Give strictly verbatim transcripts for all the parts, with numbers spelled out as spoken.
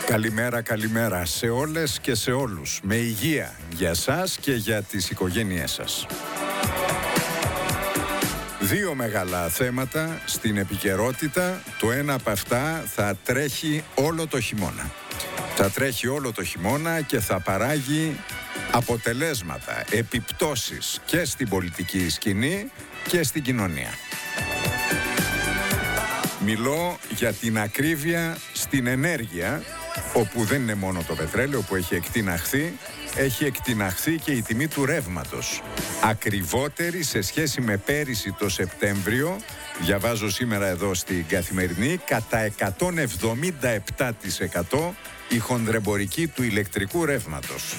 Καλημέρα, καλημέρα σε όλες και σε όλους. Με υγεία για σας και για τις οικογένειές σας. Δύο μεγάλα θέματα στην επικαιρότητα. Το ένα από αυτά θα τρέχει όλο το χειμώνα. Θα τρέχει όλο το χειμώνα και θα παράγει αποτελέσματα, επιπτώσεις και στην πολιτική σκηνή και στην κοινωνία. Μιλώ για την ακρίβεια στην ενέργεια, όπου δεν είναι μόνο το πετρέλαιο που έχει εκτιναχθεί, έχει εκτιναχθεί και η τιμή του ρεύματος. Ακριβότερη σε σχέση με πέρυσι το Σεπτέμβριο, διαβάζω σήμερα εδώ στην Καθημερινή, κατά εκατόν εβδομήντα επτά τοις εκατό η χονδρεμπορική του ηλεκτρικού ρεύματος.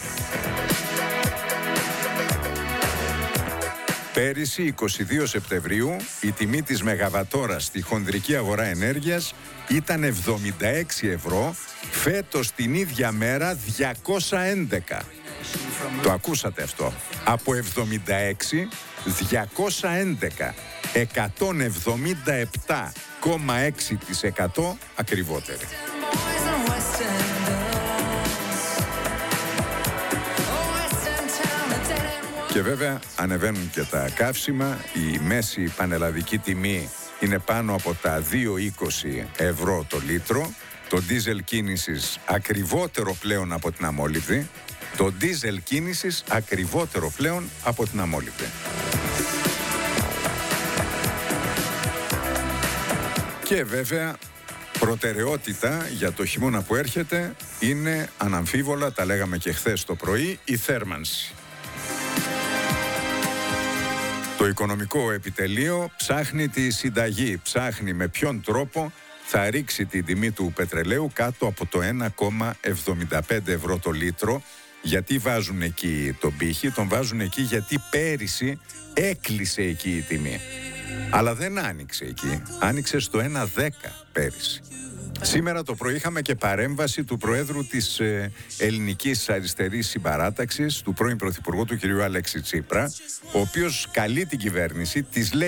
Πέρυσι, είκοσι δύο Σεπτεμβρίου, η τιμή της μεγαβατόρας στη χονδρική αγορά ενέργειας ήταν εβδομήντα έξι ευρώ, φέτος την ίδια μέρα διακόσια έντεκα. Το ακούσατε αυτό. Από εβδομήντα έξι, διακόσια έντεκα. εκατόν εβδομήντα επτά κόμμα έξι τοις εκατό ακριβότερη. Και βέβαια ανεβαίνουν και τα καύσιμα. Η μέση πανελλαδική τιμή είναι πάνω από τα δύο είκοσι ευρώ το λίτρο. Το ντίζελ κίνησης ακριβότερο πλέον από την αμόλυβδη. Το ντίζελ κίνησης ακριβότερο πλέον από την αμόλυβδη. Και βέβαια προτεραιότητα για το χειμώνα που έρχεται είναι αναμφίβολα, τα λέγαμε και χθες το πρωί, η θέρμανση. Το οικονομικό επιτελείο ψάχνει τη συνταγή, ψάχνει με ποιον τρόπο θα ρίξει την τιμή του πετρελαίου κάτω από το ένα κόμμα εβδομήντα πέντε ευρώ το λίτρο. Γιατί βάζουν εκεί τον πύχη? Τον βάζουν εκεί γιατί πέρυσι έκλεισε εκεί η τιμή. Αλλά δεν άνοιξε εκεί, άνοιξε στο ένα δέκα πέρυσι. Σήμερα το πρωί είχαμε και παρέμβαση του Προέδρου της ε, Ελληνικής Αριστερής Συμπαράταξης, του πρώην Πρωθυπουργού του κ. Αλέξη Τσίπρα, ο οποίος καλεί την κυβέρνηση, της λέει